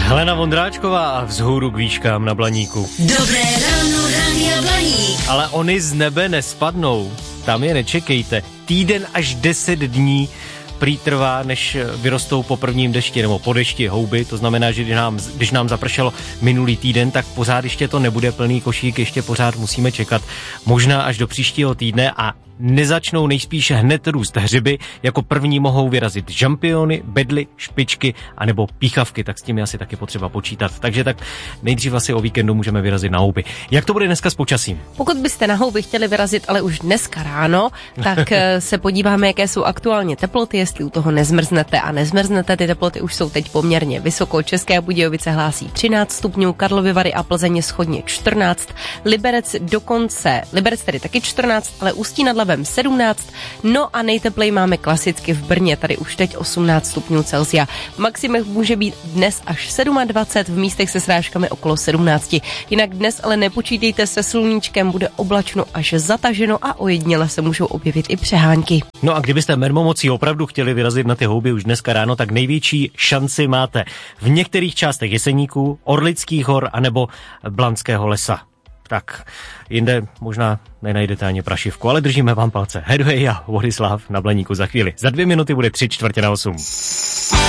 Helena Vondráčková a vzhůru k výškám na Blaníku. Dobré ráno, Rádia Blaník. Ale oni z nebe nespadnou, tam je nečekejte. Týden až 10 dní prý trvá, než vyrostou po prvním dešti nebo po dešti houby. To znamená, že když nám zapršelo minulý týden, tak pořád ještě to nebude plný košík, ještě pořád musíme čekat možná až do příštího týdne a nezačnou nejspíše hned růst hřiby. Jako první mohou vyrazit žampiony, bedly, špičky anebo píchavky, tak s tím je asi taky potřeba počítat. Takže tak nejdřív asi o víkendu můžeme vyrazit na houby. Jak to bude dneska s počasím? Pokud byste na houby chtěli vyrazit, ale už dneska ráno, tak se podíváme, jaké jsou aktuálně teploty, jestli u toho nezmrznete a nezmrznete. Ty teploty už jsou teď poměrně vysoko. České Budějovice hlásí 13 stupňů, Karlovy Vary a Plzeň shodně 14, Liberec tedy taky 14, ale Ústí nad Labem 17, no a nejteplej máme klasicky v Brně, tady už teď 18 stupňů Celsia. Maximum může být dnes až 27, v místech se srážkami okolo 17. Jinak dnes ale nepočítejte se sluníčkem, bude oblačno až zataženo a ojediněle se můžou objevit i přehánky. No a kdybyste mermomocí opravdu chtěli vyrazit na ty houby už dneska ráno, tak největší šanci máte v některých částech Jeseníků, Orlických hor anebo Blanského lesa. Tak, jinde možná nenajdete ani prašivku, ale držíme vám palce. Headway a Wodislav na Blaníku za chvíli. Za 2 minuty bude 7:45.